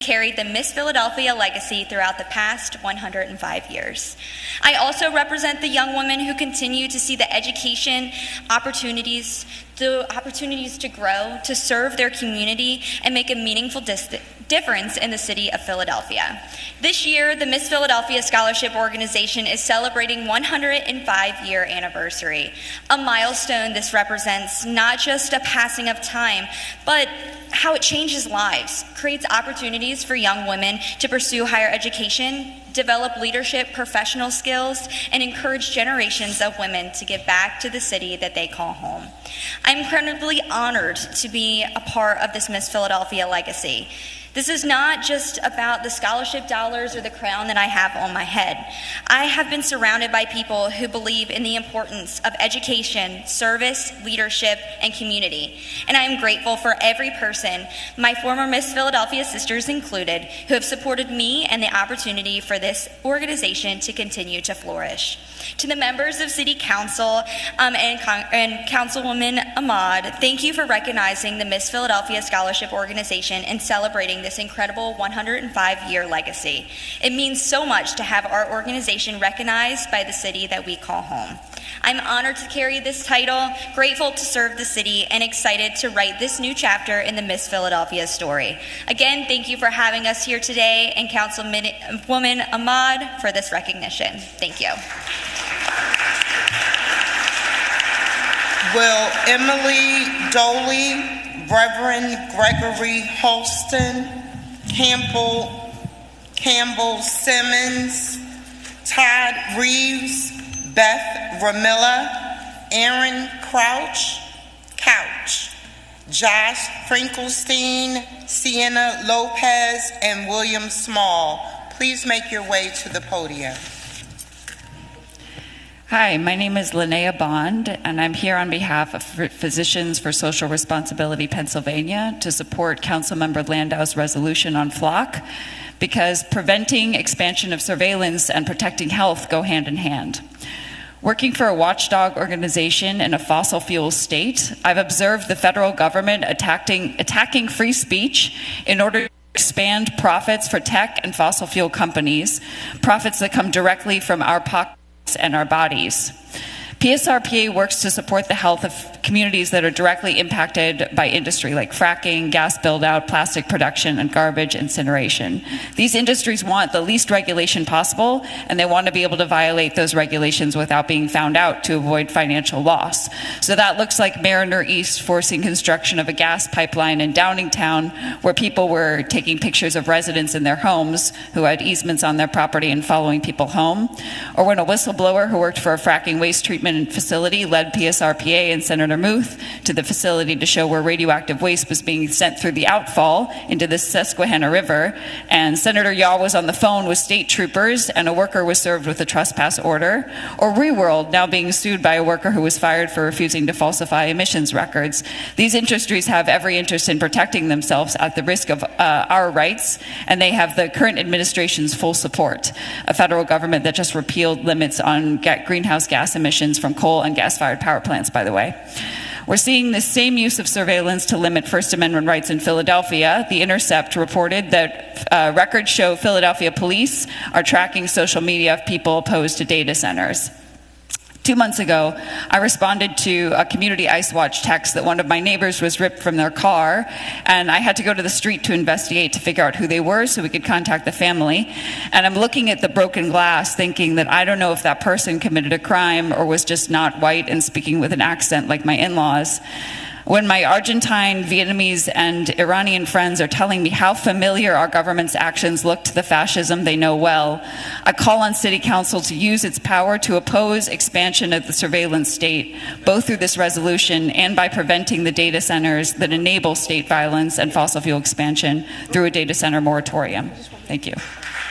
carried the Miss Philadelphia legacy throughout the past 105 years. I also represent the young women who continue to see the education opportunities to grow, to serve their community, and make a meaningful difference in the city of Philadelphia. This year, the Miss Philadelphia Scholarship Organization is celebrating 105-year anniversary, a milestone. This represents not just a passing of time, but how it changes lives, creates opportunities for young women to pursue higher education, develop leadership, professional skills, and encourage generations of women to give back to the city that they call home. I'm incredibly honored to be a part of this Miss Philadelphia legacy. This is not just about the scholarship dollars or the crown that I have on my head. I have been surrounded by people who believe in the importance of education, service, leadership, and community. And I am grateful for every person, my former Miss Philadelphia sisters included, who have supported me and the opportunity for this organization to continue to flourish. To the members of City Council and Councilwoman Ahmad, thank you for recognizing the Miss Philadelphia Scholarship Organization and celebrating this incredible 105-year legacy. It means so much to have our organization recognized by the city that we call home. I'm honored to carry this title, grateful to serve the city, and excited to write this new chapter in the Miss Philadelphia story. Again, thank you for having us here today, and Councilwoman Ahmad for this recognition. Thank you. Will Emily Doley, Reverend Gregory Holston, Campbell Simmons, Todd Reeves, Beth Ramilla, Aaron Couch, Josh Finkelstein, Sienna Lopez, and William Small please make your way to the podium? Hi, my name is Linnea Bond, and I'm here on behalf of Physicians for Social Responsibility Pennsylvania to support Councilmember Landau's resolution on FLoC, because preventing expansion of surveillance and protecting health go hand in hand. Working for a watchdog organization in a fossil fuel state, I've observed the federal government attacking free speech in order to expand profits for tech and fossil fuel companies, profits that come directly from our pockets and our bodies. PSRPA works to support the health of communities that are directly impacted by industry like fracking, gas build-out, plastic production, and garbage incineration. These industries want the least regulation possible, and they want to be able to violate those regulations without being found out to avoid financial loss. So that looks like Mariner East forcing construction of a gas pipeline in Downingtown, where people were taking pictures of residents in their homes who had easements on their property and following people home. Or when a whistleblower who worked for a fracking waste treatment facility led PSRPA and Senator Muth to the facility to show where radioactive waste was being sent through the outfall into the Susquehanna River. And Senator Yaw was on the phone with state troopers, and a worker was served with a trespass order. Or Reworld, now being sued by a worker who was fired for refusing to falsify emissions records. These industries have every interest in protecting themselves at the risk of our rights, and they have the current administration's full support. A federal government that just repealed limits on greenhouse gas emissions from coal and gas-fired power plants, by the way. We're seeing the same use of surveillance to limit First Amendment rights in Philadelphia. The Intercept reported that records show Philadelphia police are tracking social media of people opposed to data centers. 2 months ago, I responded to a community ICE Watch text that one of my neighbors was ripped from their car, and I had to go to the street to investigate to figure out who they were so we could contact the family. And I'm looking at the broken glass thinking that I don't know if that person committed a crime or was just not white and speaking with an accent like my in-laws. When my Argentine, Vietnamese, and Iranian friends are telling me how familiar our government's actions look to the fascism they know well, I call on City Council to use its power to oppose expansion of the surveillance state, both through this resolution and by preventing the data centers that enable state violence and fossil fuel expansion through a data center moratorium. Thank you.